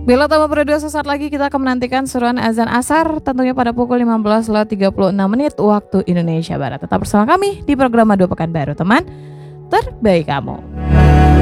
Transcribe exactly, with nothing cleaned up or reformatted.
Bila Utama berdua, sesaat lagi kita akan menantikan seruan azan asar tentunya pada pukul lima belas lewat tiga puluh enam menit waktu Indonesia Barat. Tetap bersama kami di program Madu Pekanbaru, teman terbaik kamu.